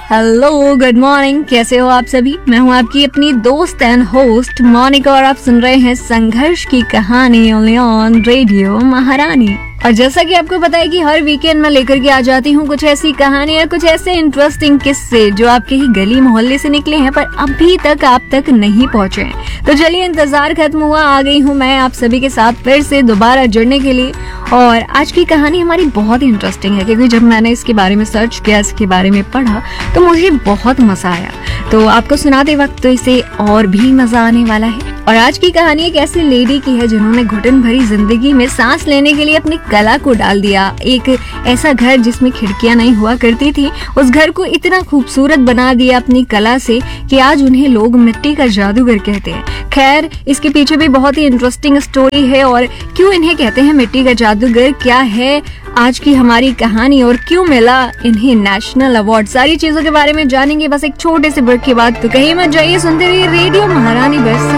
Hello, good morning. कैसे हो आप सभी? मैं हूँ आपकी अपनी दोस्त एंड होस्ट मोनिका और आप सुन रहे हैं संघर्ष की कहानी ओनली ऑन रेडियो महारानी। और जैसा कि आपको पता है कि हर वीकेंड मैं लेकर के आ जाती हूँ कुछ ऐसी कहानियां, कुछ ऐसे इंटरेस्टिंग किस्से जो आपके ही गली मोहल्ले से निकले हैं पर अभी तक आप तक नहीं पहुँचे। तो चलिए, इंतजार खत्म हुआ, आ गई हूँ मैं आप सभी के साथ फिर से दोबारा जुड़ने के लिए। और आज की कहानी हमारी बहुत ही इंटरेस्टिंग है क्योंकि जब मैंने इसके बारे में सर्च किया, इसके बारे में पढ़ा तो मुझे बहुत मजा आया। तो आपको सुनाते वक्त तो इसे और भी मजा आने वाला है। और आज की कहानी एक ऐसी लेडी की है जिन्होंने घुटन भरी जिंदगी में सांस लेने के लिए अपनी कला को डाल दिया। एक ऐसा घर जिसमें खिड़कियां नहीं हुआ करती थी, उस घर को इतना खूबसूरत बना दिया अपनी कला से कि आज उन्हें लोग मिट्टी का जादूगर कहते हैं। खैर, इसके पीछे भी बहुत ही इंटरेस्टिंग स्टोरी है और क्यों इन्हें कहते हैं मिट्टी का जादूगर, क्या है आज की हमारी कहानी और क्यों मिला इन्हें नेशनल अवार्ड, सारी चीजों के बारे में जानेंगे बस एक छोटे से ब्रेक के बाद। तो कहीं मत जाइए, सुनते रहिए रेडियो महारानी बस।